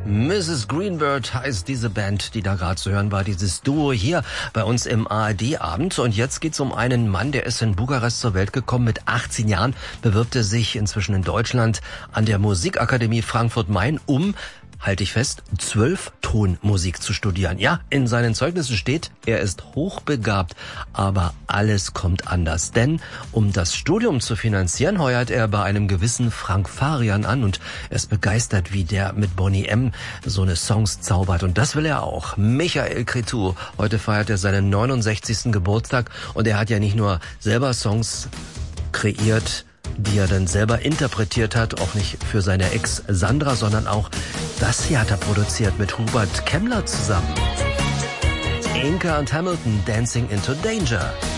Mrs. Greenbird heißt diese Band, die da gerade zu hören war, dieses Duo hier bei uns im ARD-Abend. Und jetzt geht's um einen Mann, der ist in Bukarest zur Welt gekommen. Mit 18 Jahren bewirbt er sich inzwischen in Deutschland an der Musikakademie Frankfurt-Main, um, halte ich fest, 12-Ton-Musik zu studieren. Ja, in seinen Zeugnissen steht, er ist hochbegabt, aber alles kommt anders. Denn um das Studium zu finanzieren, heuert er bei einem gewissen Frank Farian an und er ist begeistert, wie der mit Boney M. so eine Songs zaubert. Und das will er auch. Michael Cretu, heute feiert er seinen 69. Geburtstag und er hat ja nicht nur selber Songs kreiert, die er dann selber interpretiert hat, auch nicht für seine Ex Sandra, sondern auch das hier hat er produziert mit Hubert Kemmler zusammen. Inca und Hamilton, Dancing into Danger.